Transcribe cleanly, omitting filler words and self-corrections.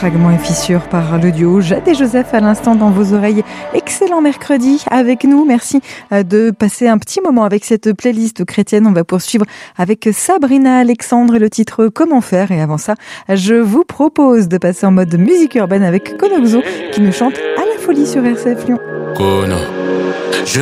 Fragments et fissures par le duo Jade et Joseph à l'instant dans vos oreilles. Excellent mercredi avec nous. Merci de passer un petit moment avec cette playlist chrétienne. On va poursuivre avec Sabrina Alexandre et le titre Comment faire. Et avant ça, je vous propose de passer en mode musique urbaine avec Konoxo qui nous chante à la folie sur RCF Lyon. Kono. Je